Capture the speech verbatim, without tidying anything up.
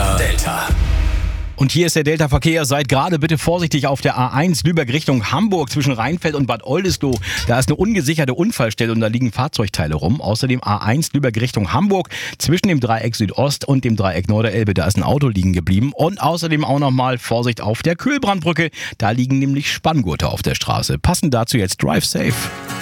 Delta. Delta. Und hier ist der Delta-Verkehr. Seid gerade bitte vorsichtig auf der A eins Lübeck Richtung Hamburg zwischen Rheinfeld und Bad Oldesloe. Da ist eine ungesicherte Unfallstelle und da liegen Fahrzeugteile rum. Außerdem A eins Lübeck Richtung Hamburg zwischen dem Dreieck Südost und dem Dreieck Norderelbe. Da ist ein Auto liegen geblieben. Und außerdem auch nochmal Vorsicht auf der Kühlbrandbrücke. Da liegen nämlich Spanngurte auf der Straße. Passend dazu jetzt Drive Safe.